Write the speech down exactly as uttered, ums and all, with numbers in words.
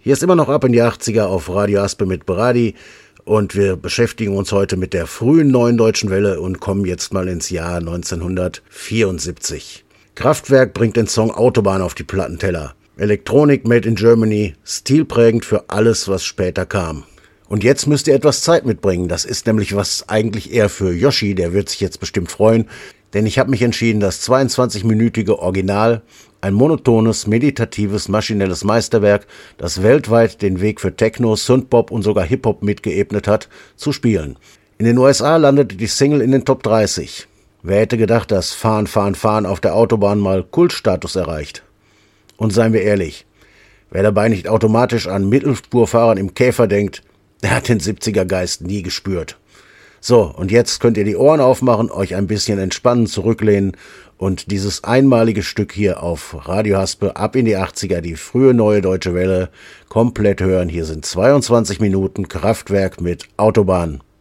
Hier ist immer noch Ab in die achtziger auf Radio Aspe mit Beradi und wir beschäftigen uns heute mit der frühen neuen deutschen Welle und kommen jetzt mal ins Jahr neunzehnhundertvierundsiebzig. Kraftwerk bringt den Song Autobahn auf die Plattenteller. Elektronik made in Germany, stilprägend für alles, was später kam. Und jetzt müsst ihr etwas Zeit mitbringen. Das ist nämlich was eigentlich eher für Yoshi, der wird sich jetzt bestimmt freuen. Denn ich habe mich entschieden, das zweiundzwanzig-minütige Original, ein monotones, meditatives, maschinelles Meisterwerk, das weltweit den Weg für Techno, Synthpop und sogar Hip-Hop mitgeebnet hat, zu spielen. In den U S A landete die Single in den Top dreißig. Wer hätte gedacht, dass Fahren, Fahren, Fahren auf der Autobahn mal Kultstatus erreicht? Und seien wir ehrlich, wer dabei nicht automatisch an Mittelspurfahrern im Käfer denkt, der hat den siebziger-Geist nie gespürt. So, und jetzt könnt ihr die Ohren aufmachen, euch ein bisschen entspannen, zurücklehnen und dieses einmalige Stück hier auf Radio Haspe Ab in die achtziger, die frühe neue deutsche Welle, komplett hören. Hier sind zweiundzwanzig Minuten Kraftwerk mit Autobahn.